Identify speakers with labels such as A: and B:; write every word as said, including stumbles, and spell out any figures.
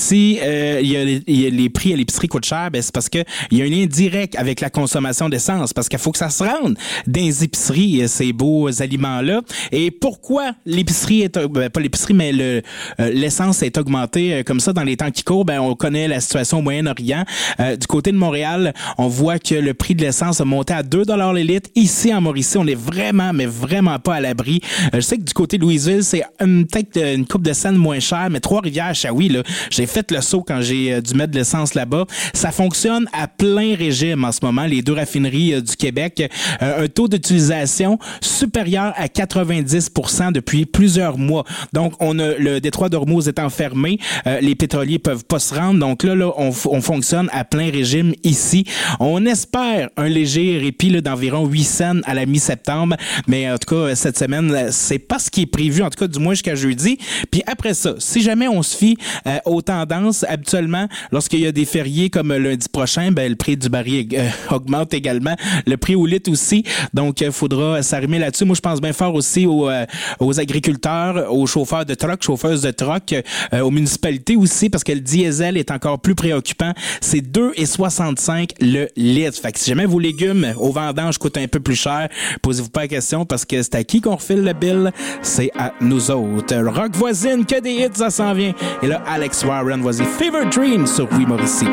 A: si euh, il y a les, il y a les prix à l'épicerie coûtent cher, ben c'est parce que il y a un lien direct avec la consommation d'essence, parce qu'il faut que ça se rende dans les épiceries, ces beaux aliments-là. Et pourquoi l'épicerie est, ben, pas l'épicerie, mais le euh, l'essence est augmentée euh, comme ça dans les temps qui courent? Ben on connaît la situation au Moyen-Orient. Euh, du côté de Montréal, on voit que le prix de l'essence a monté à deux dollars le litre. Ici en Mauricie, on est vraiment, mais vraiment pas à l'abri. Euh, je sais que du côté de Louisville, c'est euh, peut-être une coupe de cents moins cher, mais Trois-Rivières, Shawi, là, j'ai fait le saut quand j'ai euh, dû mettre de l'essence là-bas. Ça fonctionne à plein régime en ce moment, les deux raffineries euh, du Québec. Euh, un taux d'utilisation supérieur à quatre-vingt-dix pour cent depuis plusieurs mois. Donc, on a le détroit d'Ormuz étant fermé, euh, les pétroliers peuvent pas se rendre. Donc là, là on, on fonctionne à plein régime ici. On espère un léger répit là, d'environ huit cents à la mi-septembre, mais en tout cas, cette semaine, c'est pas ce qui est prévu, en tout cas, du moins jusqu'à jeudi. Puis après ça, si jamais on se fie euh, aux tendances, habituellement, lorsqu'il y a des fériés comme lundi prochain, ben le prix du baril euh, augmente également, le prix au litre aussi. Donc, il faudra s'arrimer là-dessus. Moi, je pense bien fort aussi aux, euh, aux agriculteurs, aux chauffeurs de truck, chauffeuses de truck, euh, aux municipalités aussi, parce que le diesel est encore plus préoccupant. C'est deux virgule soixante-cinq le litre. Fait que si jamais vos légumes aux vendanges coûtent un peu plus cher, posez-vous pas la question, parce que c'est à qui qu'on refile le bill? C'est à nous autres. Rock voisine, que des hits, ça s'en vient. Et là, Alex Warren, voici Fever Dream sur Oui Mauricie.